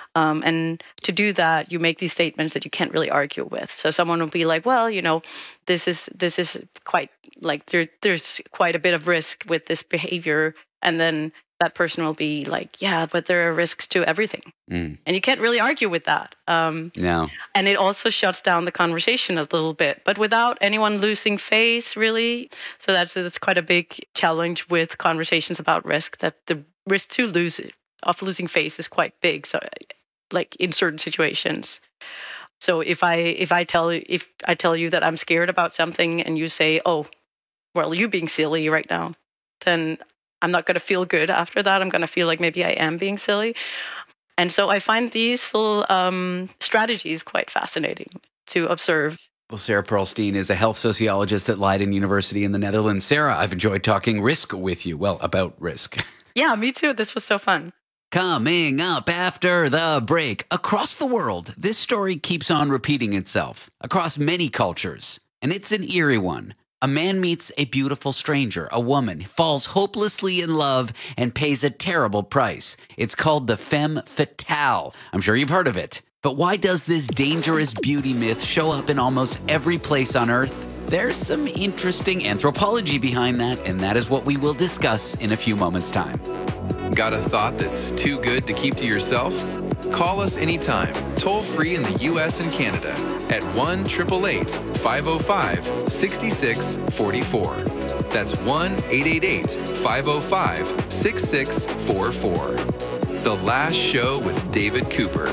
And to do that, you make these statements that you can't really argue with. So someone will be like, well, this is quite like there's quite a bit of risk with this behavior. And then that person will be like, yeah, but there are risks to everything. And you can't really argue with that. No. And it also shuts down the conversation a little bit, but without anyone losing face, really. So that's quite a big challenge with conversations about risk, that the risk to losing face is quite big. So like in certain situations. So if I tell you that I'm scared about something and you say, oh, well, you're being silly right now, then I'm not going to feel good after that. I'm going to feel like maybe I am being silly. And so I find these little strategies quite fascinating to observe. Well, Sarah Pearlstein is a health sociologist at Leiden University in the Netherlands. Sarah, I've enjoyed talking risk with you. Well, about risk. Yeah, me too. This was so fun. Coming up after the break, across the world, this story keeps on repeating itself across many cultures. And it's an eerie one. A man meets a beautiful stranger, a woman, falls hopelessly in love, and pays a terrible price. It's called the femme fatale. I'm sure you've heard of it. But why does this dangerous beauty myth show up in almost every place on Earth? There's some interesting anthropology behind that, and that is what we will discuss in a few moments' time. Got a thought that's too good to keep to yourself? Call us anytime, toll free in the U.S. and Canada at 1-888-505-6644. That's 1-888-505-6644. The Last Show with David Cooper.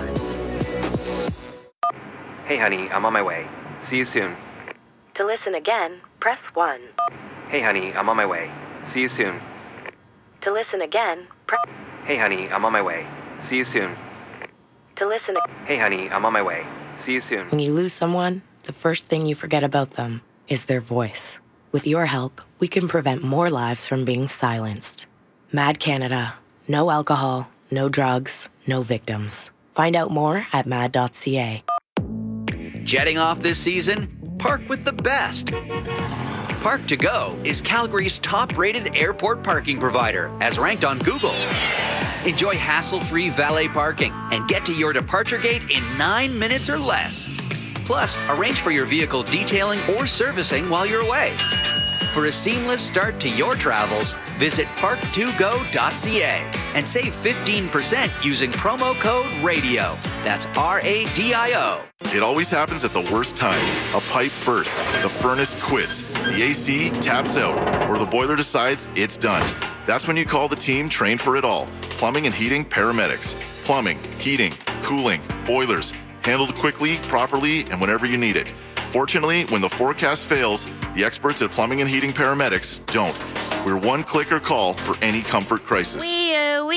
Hey honey, I'm on my way. See you soon. To listen again, press 1. Hey honey, I'm on my way. See you soon. To listen again, press... Hey honey, I'm on my way. See you soon. To listen... Hey honey, I'm on my way. See you soon. When you lose someone, the first thing you forget about them is their voice. With your help, we can prevent more lives from being silenced. Mad Canada. No alcohol, no drugs, no victims. Find out more at mad.ca. Jetting off this season? Park with the best. Park to Go is Calgary's top-rated airport parking provider, as ranked on Google. Enjoy hassle-free valet parking and get to your departure gate in 9 minutes or less. Plus, arrange for your vehicle detailing or servicing while you're away. For a seamless start to your travels, visit park2go.ca and save 15% using promo code RADIO. That's RADIO. It always happens at the worst time. A pipe bursts, the furnace quits, the AC taps out, or the boiler decides it's done. That's when you call the team trained for it all. Plumbing and heating paramedics. Plumbing, heating, cooling, boilers. Handled quickly, properly, and whenever you need it. Fortunately, when the forecast fails, the experts at Plumbing and Heating Paramedics don't. We're one clicker call for any comfort crisis.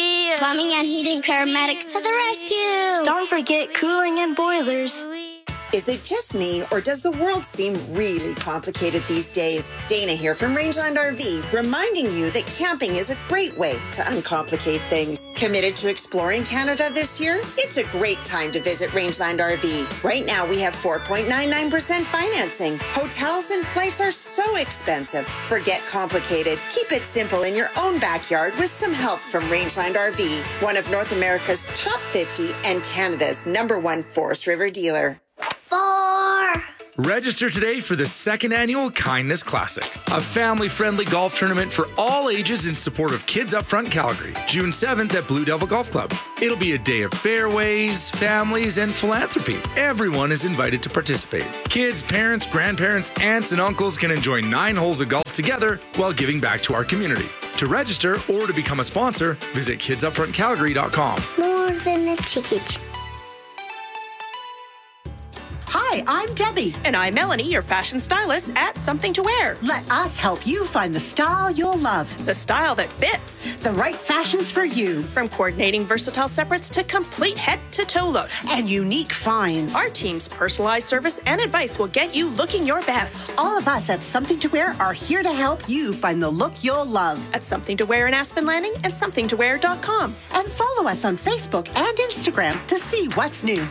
Plumbing and Heating Paramedics to the rescue. Don't forget cooling and boilers. Is it just me, or does the world seem really complicated these days? Dana here from Rangeland RV, reminding you that camping is a great way to uncomplicate things. Committed to exploring Canada this year? It's a great time to visit Rangeland RV. Right now, we have 4.99% financing. Hotels and flights are so expensive. Forget complicated. Keep it simple in your own backyard with some help from Rangeland RV, one of North America's top 50 and Canada's #1 Forest River dealer. 4. Register today for the second annual Kindness Classic, a family-friendly golf tournament for all ages in support of Kids Up Front Calgary, June 7th at Blue Devil Golf Club. It'll be a day of fairways, families, and philanthropy. Everyone is invited to participate. Kids, parents, grandparents, aunts, and uncles can enjoy 9 holes of golf together while giving back to our community. To register or to become a sponsor, visit kidsupfrontcalgary.com. More than a ticket. Hi, I'm Debbie. And I'm Melanie, your fashion stylist at Something to Wear. Let us help you find the style you'll love. The style that fits. The right fashions for you. From coordinating versatile separates to complete head-to-toe looks. And unique finds. Our team's personalized service and advice will get you looking your best. All of us at Something to Wear are here to help you find the look you'll love. At Something to Wear in Aspen Landing and somethingtowear.com. And follow us on Facebook and Instagram to see what's new.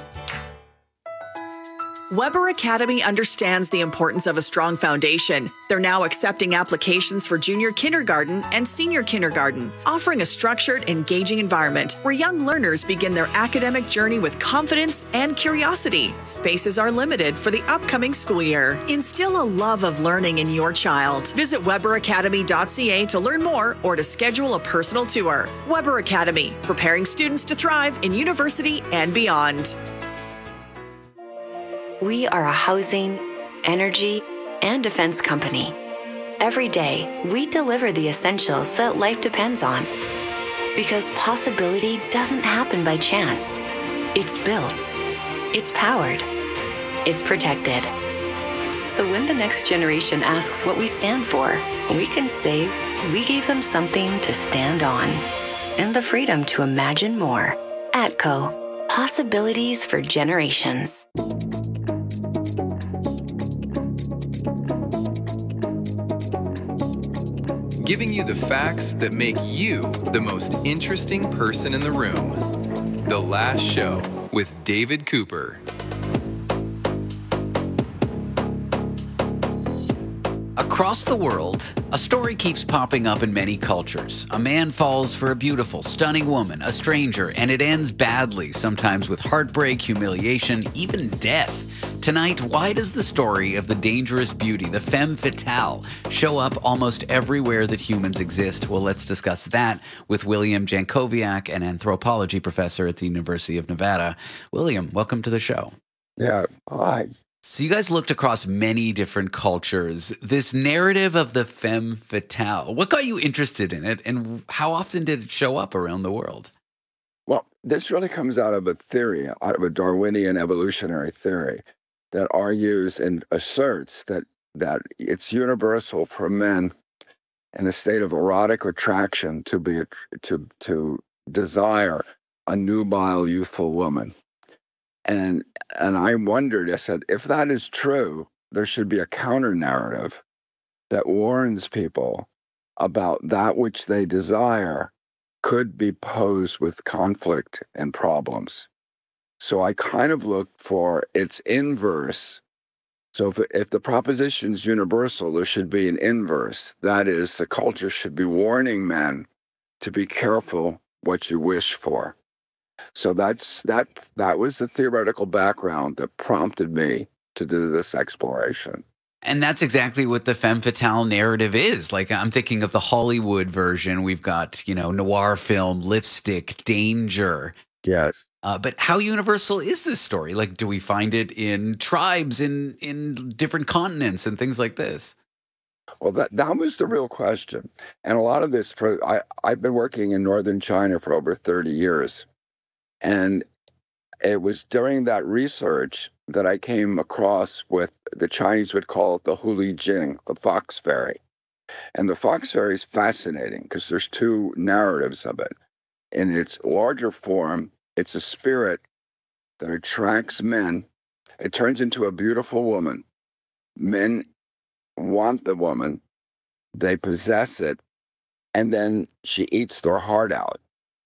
Weber Academy understands the importance of a strong foundation. They're now accepting applications for junior kindergarten and senior kindergarten, offering a structured, engaging environment where young learners begin their academic journey with confidence and curiosity. Spaces are limited for the upcoming school year. Instill a love of learning in your child. Visit weberacademy.ca to learn more or to schedule a personal tour. Weber Academy, preparing students to thrive in university and beyond. We are a housing, energy, and defense company. Every day, we deliver the essentials that life depends on. Because possibility doesn't happen by chance. It's built. It's powered. It's protected. So when the next generation asks what we stand for, we can say we gave them something to stand on. And the freedom to imagine more. ATCO. Possibilities for generations. Giving you the facts that make you the most interesting person in the room. The Last Show with David Cooper. Across the world, a story keeps popping up in many cultures. A man falls for a beautiful, stunning woman, a stranger, and it ends badly, sometimes with heartbreak, humiliation, even death. Tonight, why does the story of the dangerous beauty, the femme fatale, show up almost everywhere that humans exist? Well, let's discuss that with William Jankowiak, an anthropology professor at the University of Nevada. William, welcome to the show. Yeah, hi. So you guys looked across many different cultures. This narrative of the femme fatale, what got you interested in it, and how often did it show up around the world? Well, this really comes out of a theory, out of a Darwinian evolutionary theory that argues and asserts that it's universal for men in a state of erotic attraction to desire a nubile, youthful woman. And I wondered, I said, if that is true, there should be a counter narrative that warns people about that which they desire could be posed with conflict and problems. So I kind of looked for its inverse. So if the proposition is universal, there should be an inverse. That is, the culture should be warning men to be careful what you wish for. So that was the theoretical background that prompted me to do this exploration. And that's exactly what the femme fatale narrative is. Like, I'm thinking of the Hollywood version. We've got, noir film, lipstick, danger. Yes. But how universal is this story? Like, do we find it in tribes, in different continents and things like this? Well, that was the real question. And a lot of this, I've been working in northern China for over 30 years. And it was during that research that I came across with, the Chinese would call it the Huli Jing, the fox fairy. And the fox fairy is fascinating because there's two narratives of it. In its larger form, it's a spirit that attracts men It turns into a beautiful woman. Men want the woman, they possess it, and then she eats their heart out.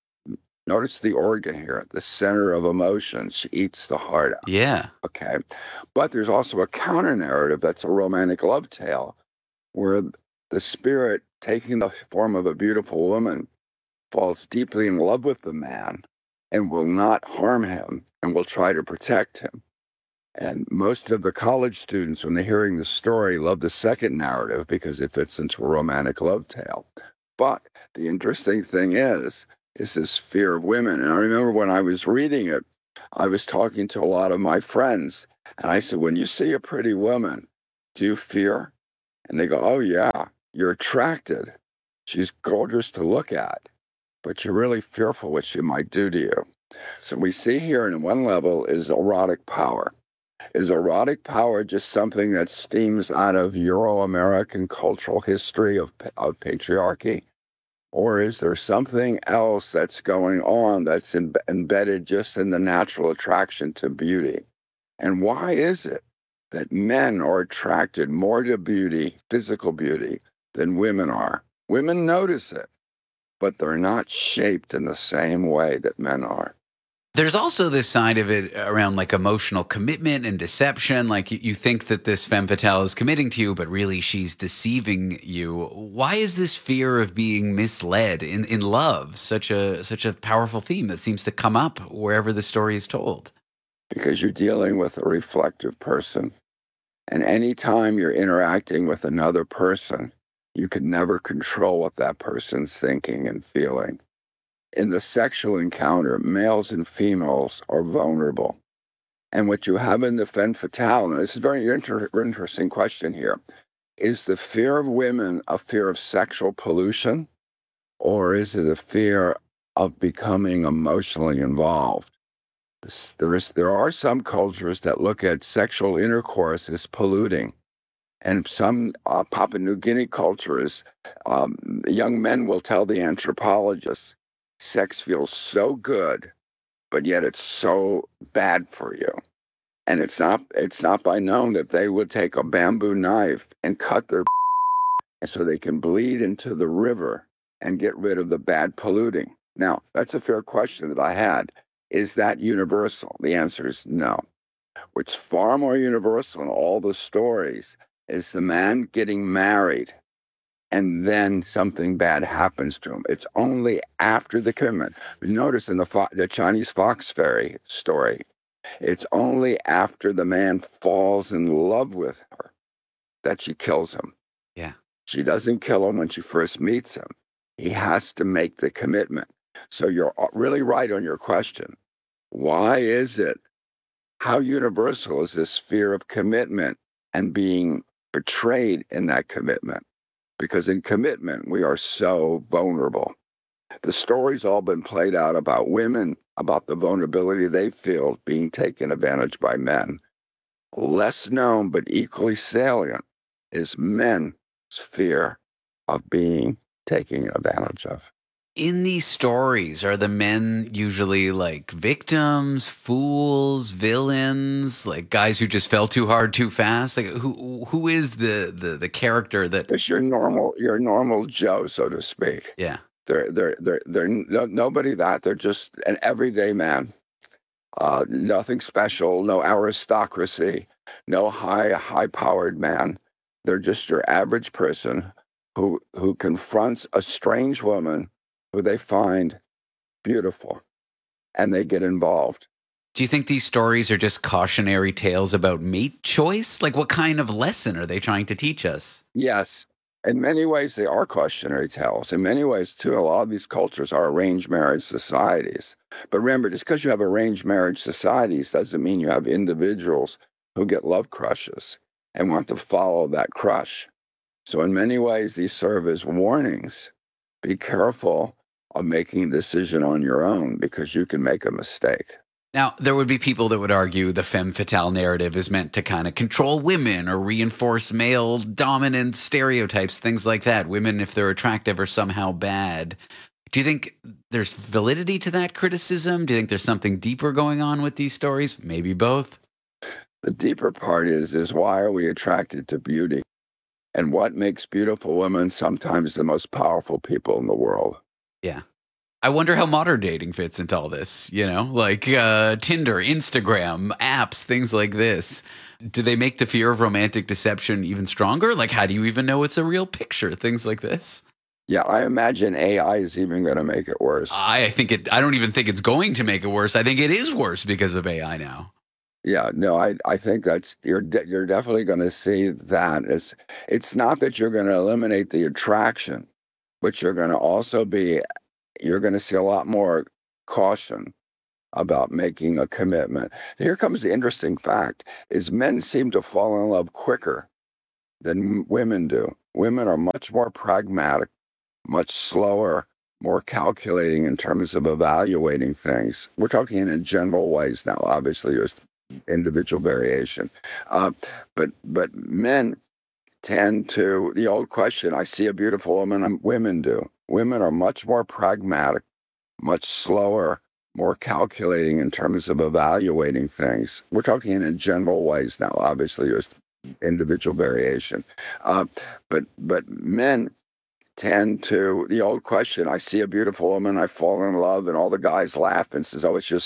Notice the organ here, the center of emotions. She eats the heart out. Yeah. Okay. But there's also a counter narrative that's a romantic love tale where the spirit, taking the form of a beautiful woman, falls deeply in love with the man and will not harm him and will try to protect him. And most of the college students, when they're hearing the story, love the second narrative because it fits into a romantic love tale. But the interesting thing is this fear of women. And I remember when I was reading it, I was talking to a lot of my friends, and I said, when you see a pretty woman, do you fear? And they go, oh yeah, you're attracted. She's gorgeous to look at, but you're really fearful what she might do to you. So we see here in one level is erotic power. Is erotic power just something that steams out of Euro-American cultural history of patriarchy? Or is there something else that's going on that's embedded just in the natural attraction to beauty? And why is it that men are attracted more to beauty, physical beauty, than women are? Women notice it, but they're not shaped in the same way that men are. There's also this side of it around like emotional commitment and deception. Like you think that this femme fatale is committing to you, but really she's deceiving you. Why is this fear of being misled in love such a powerful theme that seems to come up wherever the story is told? Because you're dealing with a reflective person. And anytime you're interacting with another person, you can never control what that person's thinking and feeling. In the sexual encounter, males and females are vulnerable. And what you have in the femme fatale, and this is a very interesting question here, is the fear of women a fear of sexual pollution, or is it a fear of becoming emotionally involved? There are some cultures that look at sexual intercourse as polluting. And some Papua New Guinea cultures, young men will tell the anthropologists, sex feels so good, but yet it's so bad for you. And it's not by known that they would take a bamboo knife and cut their and so they can bleed into the river and get rid of the bad polluting. Now, that's a fair question that I had. Is that universal? The answer is no. What's far more universal in all the stories is the man getting married and then something bad happens to him. It's only after the commitment. You notice in the Chinese fox fairy story, it's only after the man falls in love with her that she kills him. Yeah. She doesn't kill him when she first meets him. He has to make the commitment. So you're really right on your question. Why is it? How universal is this fear of commitment and being betrayed in that commitment? Because in commitment, we are so vulnerable. The story's all been played out about women, about the vulnerability they feel being taken advantage by men. Less known, but equally salient, is men's fear of being taken advantage of. In these stories, are the men usually like victims, fools, villains, like guys who just fell too hard too fast? Like who is the character that? It's your normal Joe, so to speak. Yeah. They're nobody that. They're just an everyday man. Nothing special, no aristocracy, no high-powered man. They're just your average person who confronts a strange woman who they find beautiful, and they get involved. Do you think these stories are just cautionary tales about mate choice? Like, what kind of lesson are they trying to teach us? Yes. In many ways, they are cautionary tales. In many ways, too, a lot of these cultures are arranged marriage societies. But remember, just because you have arranged marriage societies doesn't mean you have individuals who get love crushes and want to follow that crush. So in many ways, these serve as warnings. Be careful of making a decision on your own because you can make a mistake. Now, there would be people that would argue the femme fatale narrative is meant to kind of control women or reinforce male dominant stereotypes, things like that. Women, if they're attractive, are somehow bad. Do you think there's validity to that criticism? Do you think there's something deeper going on with these stories? Maybe both? The deeper part is why are we attracted to beauty? And what makes beautiful women sometimes the most powerful people in the world? Yeah. I wonder how modern dating fits into all this, like Tinder, Instagram, apps, things like this. Do they make the fear of romantic deception even stronger? Like, how do you even know it's a real picture? Things like this. Yeah, I imagine AI is even going to make it worse. I don't even think it's going to make it worse. I think it is worse because of AI now. Yeah, no, I think you're definitely going to see that. It's not that you're going to eliminate the attraction, but you're going to see a lot more caution about making a commitment. Here comes the interesting fact, is men seem to fall in love quicker than women do. Women are much more pragmatic, much slower, more calculating in terms of evaluating things. We're talking in general ways now. Obviously, there's individual variation. But men tend to, the old question, I see a beautiful woman, women do. Women are much more pragmatic, much slower, more calculating in terms of evaluating things. We're talking in general ways now. Obviously, there's individual variation. But men tend to, the old question, I see a beautiful woman, I fall in love, and all the guys laugh and says, oh, it's just